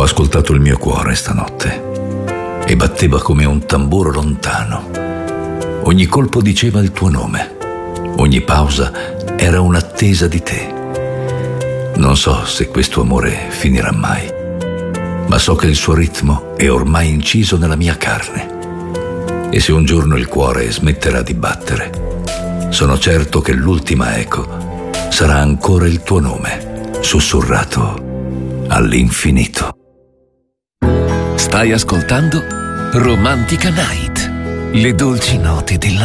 ascoltato il mio cuore stanotte e batteva come un tamburo lontano. Ogni colpo diceva il tuo nome, ogni pausa era un'attesa di te. Non so se questo amore finirà mai, ma so che il suo ritmo è ormai inciso nella mia carne. E se un giorno il cuore smetterà di battere, sono certo che l'ultima eco sarà ancora il tuo nome, sussurrato all'infinito. Stai ascoltando Romantica Night, le dolci note della